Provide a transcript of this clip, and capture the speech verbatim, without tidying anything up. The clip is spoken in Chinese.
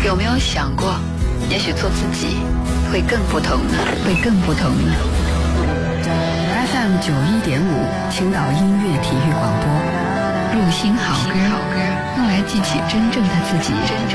有没有想过，也许做自己会更不同呢？会更不同呢 ？F M 九一点五，青岛音乐体育广播， 入心好歌，用来记起真正的自己。真正